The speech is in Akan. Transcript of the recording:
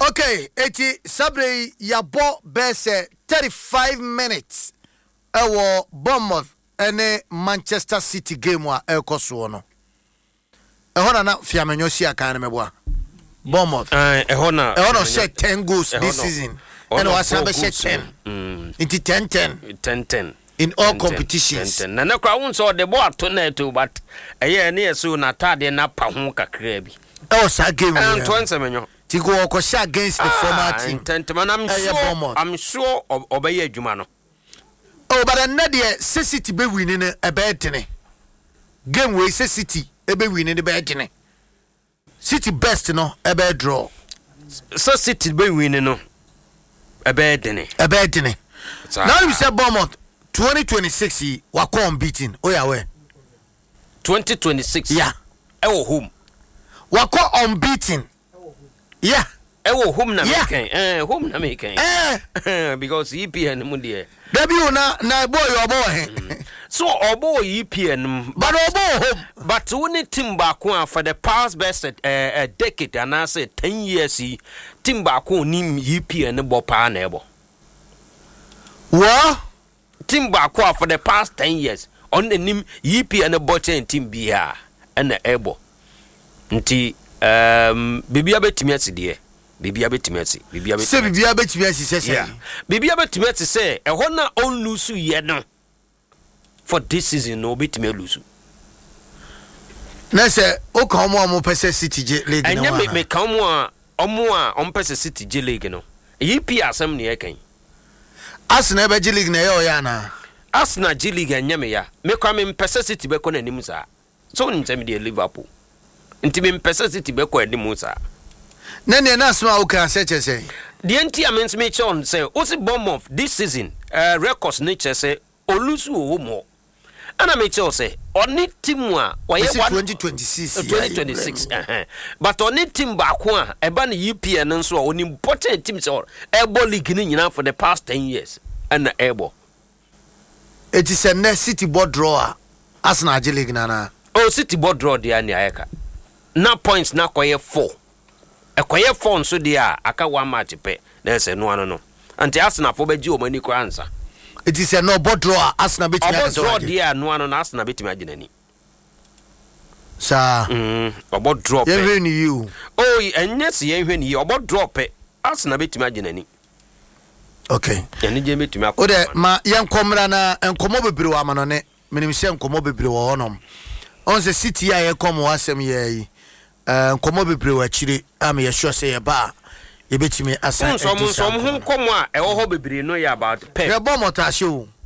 Okay, eti sabre yabo bese 35 minutes. Ewo Bournemouth ene Manchester City game wa ekoso no. Ehona na fiamenyo si aka na meboa. Bournemouth. Ehona shed 10 goals this season. And was have shed 10. Into 10. In all competitions. 10. Na kwa unso the ball to neto but eye na so na tade na pa ho kakra bi. Sa game. And 20 menyo. Tigo okosha against the former team. 10 man I'm sure obey adwuma no. Oh, but another City be winning a bad game way City be winning the bad City best no a bad draw. So City be winning no a bad Now you say Bournemouth 2026 wako unbeaten. Oh yeah, where 2026 yeah. Ewo home wako unbeaten. Yeah. Ewo home na make home na make because EPN mu de Debi na boy obo so obo EPN but obo home but when team back for the past best a decade and I say 10 years team back nim EPN bo pa na ebo what team back for the past 10 years on the nim EPN botchen team bia and ebo nti bibia betimi atide bibia betimi ati bibia betimi say bibia betimi ati say e ho na on lose ye no for this season no betimi lose na say o ka omo pese City league no anya me ka omo a pese City J league no yipi asem ne yekan Arsenal be J league na ye o ya na Arsenal J league anya me ya me kwa me pese City be ko na nim sa so ntem de Liverpool nti me pese City be ko anim sa Nene na sma o kan say the enti amens me chon say o si Bournemouth this season records nature say olusu o mo ana me chon say oni team a waye 2026 but oni team ba ko a eba na EPN nso a oni important team say ebo league ni nyina for the past 10 years and ebo it is a City board draw Arsenal J league na City board draw dia ni ayeka na points na koye 4 ekoye phone so dia aka one match pe na se no ano no anti Arsenal fo beji o mani ko answer it is a no board draw Arsenal betimi aka draw dia no ano na Arsenal betimi aginani sa board draw pe ye ni you oh enye se ye hwani ye board draw pe Arsenal betimi aginani okay ene je betimi akọ o de ma ye nkomra na enkomo bebre wa ma no ne menim se enkomo bebre wo honom on se City ya ye komo asem ye yi nkomo bebre wa chire am ye sure say ye ba ye betimi asa so mo ho komo a e wo ho bebre no ya about pe ye Bournemouth ahye o